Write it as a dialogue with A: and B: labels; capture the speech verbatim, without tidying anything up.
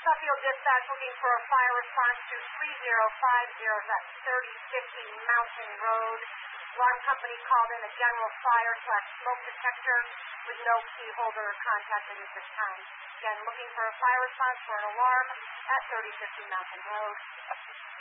A: Suffield Dispatch looking for a fire response to three zero five zero, that's thirty fifty Mountain Road. Alarm company called in a general fire slash smoke detector with no key holder contacted at this time. Again, looking for a fire response for an alarm at thirty fifty Mountain Road.